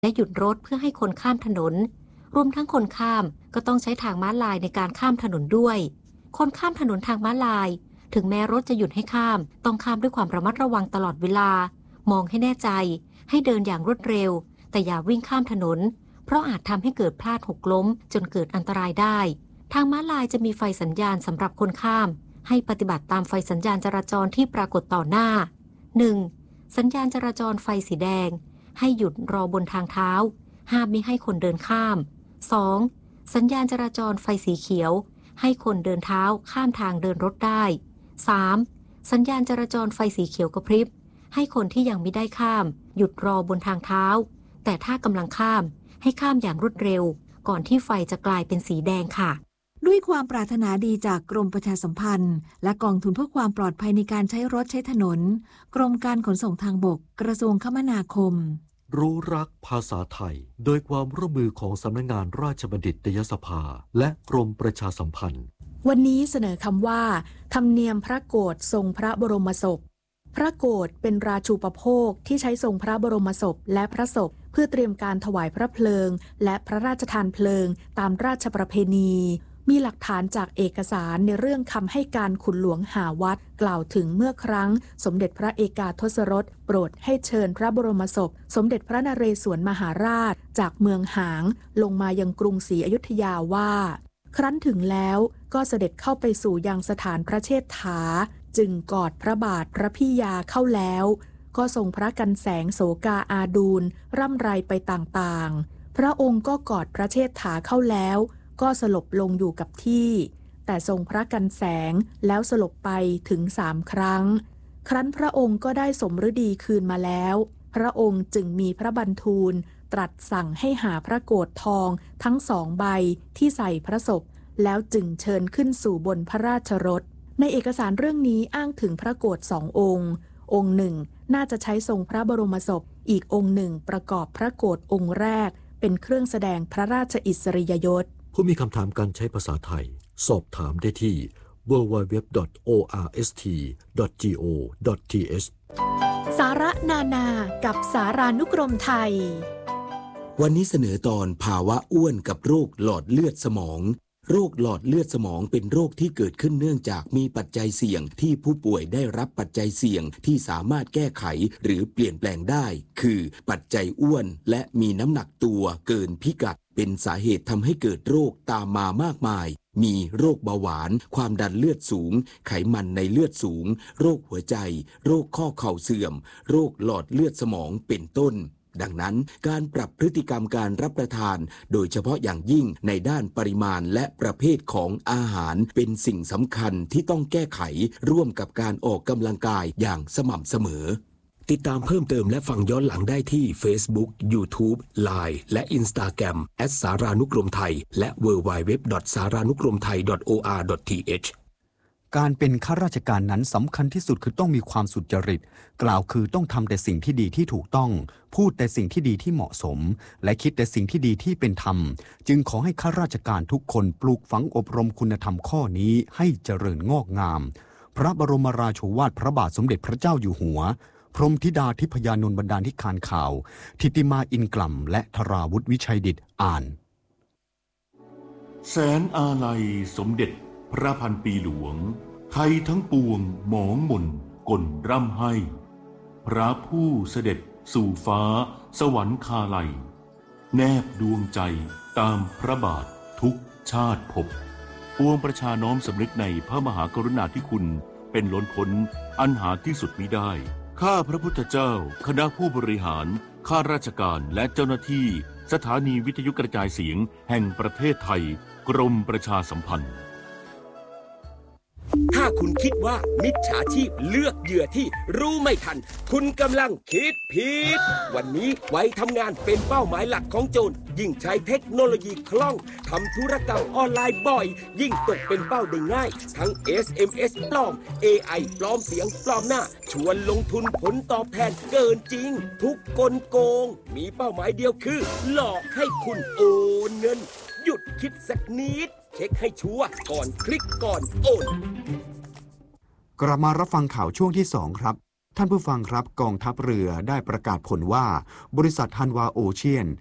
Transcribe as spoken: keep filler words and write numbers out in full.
และหยุดรถเพื่อให้คนข้ามถนนรวมทั้งคนข้ามก็ต้องใช้ทางม้าลายในการข้ามถนนด้วยคนข้ามถนนทางม้าลายถึงแม้รถจะหยุดให้ข้ามต้องข้ามด้วยความระมัดระวังตลอดเวลามองให้แน่ใจให้เดินอย่างรวดเร็วแต่อย่าวิ่งข้ามถนนเพราะอาจทำให้เกิดพลาดหกล้มจนเกิดอันตรายได้ทางม้าลายจะมีไฟสัญญาณสำหรับคนข้ามให้ปฏิบัติตามไฟสัญญาณจราจรที่ปรากฏต่อหน้า หนึ่ง. สัญญาณจราจรไฟสีแดงให้หยุดรอบนทางเท้าห้ามมิให้คนเดินข้าม สอง. สัญญาณจราจรไฟสีเขียวให้คนเดินเท้าข้ามทางเดินรถได้ สาม. สัญญาณจราจรไฟสีเขียวกระพริบให้คนที่ยังไม่ได้ข้ามหยุดรอบนทางเท้าแต่ถ้ากำลังข้ามให้ข้ามอย่างรวดเร็วก่อนที่ไฟจะกลายเป็นสีแดงค่ะด้วยความปรารถนาดีจากกรมประชาสัมพันธ์และกองทุนเพื่อความปลอดภัยในการใช้รถใช้ถนนกรมการขนส่งทางบกกระทรวงคมนาคมรู้รักภาษาไทยโดยความร่วมมือของสำนักงานราชบัณฑิตยสภาและกรมประชาสัมพันธ์วันนี้เสนอคำว่าธรรมเนียมพระโกฐทรงพระบรมศพพระโกฐเป็นราชูปโภคที่ใช้ทรงพระบรมศพและพระศพเพื่อเตรียมการถวายพระเพลิงและพระราชทานเพลิงตามราชประเพณีมีหลักฐานจากเอกสารในเรื่องคำให้การขุนหลวงหาวัดกล่าวถึงเมื่อครั้งสมเด็จพระเอกาทศรสโปรดให้เชิญพระบรมศพสมเด็จพระนเรศวรมหาราชจากเมืองหางลงมายังกรุงศรีอยุธยาว่าครั้นถึงแล้วก็เสด็จเข้าไปสู่ยังสถานพระเชษฐาจึงกอดพระบาทพระพี่ยาเข้าแล้วก็ทรงพระกันแสงโสกาอาดูลร่ำไรไปต่างๆพระองค์ก็กอดพระเชษฐาเข้าแล้วก็สลบลงอยู่กับที่แต่ทรงพระกันแสงแล้วสลบไปถึงสามครั้งครั้นพระองค์ก็ได้สมฤดีคืนมาแล้วพระองค์จึงมีพระบันทูลตรัสสั่งให้หาพระโกฐทองทั้งสองใบที่ใส่พระศพแล้วจึงเชิญขึ้นสู่บนพระราชรถในเอกสารเรื่องนี้อ้างถึงพระโกฐสององค์องค์หนึ่งน่าจะใช้ทรงพระบรมศพอีกองค์หนึ่งประกอบพระโกฐองค์แรกเป็นเครื่องแสดงพระราชอิสริยยศผู้มีคำถามการใช้ภาษาไทยสอบถามได้ที่ ดับเบิลยู ดับเบิลยู ดับเบิลยู ดอท โอ อาร์ เอส ที ดอท จี โอ ดอท ที เอชสาระนานากับสารานุกรมไทยวันนี้เสนอตอนภาวะอ้วนกับโรคหลอดเลือดสมองโรคหลอดเลือดสมองเป็นโรคที่เกิดขึ้นเนื่องจากมีปัจจัยเสี่ยงที่ผู้ป่วยได้รับปัจจัยเสี่ยงที่สามารถแก้ไขหรือเปลี่ยนแปลงได้คือปัจจัยอ้วนและมีน้ำหนักตัวเกินพิกัดเป็นสาเหตุทำให้เกิดโรคตามมามากมายมีโรคเบาหวานความดันเลือดสูงไขมันในเลือดสูงโรคหัวใจโรคข้อเข่าเสื่อมโรคหลอดเลือดสมองเป็นต้นดังนั้นการปรับพฤติกรรมการรับประทานโดยเฉพาะอย่างยิ่งในด้านปริมาณและประเภทของอาหารเป็นสิ่งสำคัญที่ต้องแก้ไขร่วมกับการออกกำลังกายอย่างสม่ำเสมอติดตามเพิ่มเติมและฟังย้อนหลังได้ที่ Facebook YouTube ไลน์ และ Instagram แอท สารานุกรมไทยและ ดับเบิลยู ดับเบิลยู ดับเบิลยู ดอท สารานุกรมไทย ดอท โอ อาร์ ดอท ที เอชการเป็นข้าราชการนั้นสำคัญที่สุดคือต้องมีความสุจริตกล่าวคือต้องทำแต่สิ่งที่ดีที่ถูกต้องพูดแต่สิ่งที่ดีที่เหมาะสมและคิดแต่สิ่งที่ดีที่เป็นธรรมจึงขอให้ข้าราชการทุกคนปลูกฝังอบรมคุณธรรมข้อนี้ให้เจริญงอกงามพระบรมราโชวาทพระบาทสมเด็จพระเจ้าอยู่หัวพรหมธิดาทิพยานนท์บรรดาลที่คานข่าวทิติมาอินกล่ำและธราวุฒิวิชัยดิษฐ์อ่านแสนอาลัยสมเด็จพระพันปีหลวงไทยทั้งปวงหมองหม่นก่นร่ำให้พระผู้เสด็จสู่ฟ้าสวรรคาลัยแนบดวงใจตามพระบาททุกชาติภพปวงประชาน้อมสำนึกในพระมหากรุณาธิคุณเป็นล้นพ้นอันหาที่สุดมิได้ข้าพระพุทธเจ้าคณะผู้บริหารข้าราชการและเจ้าหน้าที่สถานีวิทยุกระจายเสียงแห่งประเทศไทยกรมประชาสัมพันธ์ถ้าคุณคิดว่ามิจฉาชีพเลือกเหยื่อที่รู้ไม่ทันคุณกำลังคิดผิดวันนี้ไว้ทำงานเป็นเป้าหมายหลักของโจรยิ่งใช้เทคโนโลยีคล่องทำธุรกรรมออนไลน์บ่อยยิ่งตกเป็นเป้าได้ง่ายทั้ง เอส เอ็ม เอส ปลอม เอ ไอ ปลอมเสียงปลอมหน้าชวนลงทุนผลตอบแทนเกินจริงทุกกลโกงมีเป้าหมายเดียวคือหลอกให้คุณโอนเงินหยุดคิดสักนิดเช็คให้ชัวร์ก่อนคลิกก่อนโอนกลับมารับฟังข่าวช่วงที่สองครับท่านผู้ฟังครับกองทัพเรือได้ประกาศผลว่าบริษัทฮันวาโอเชียน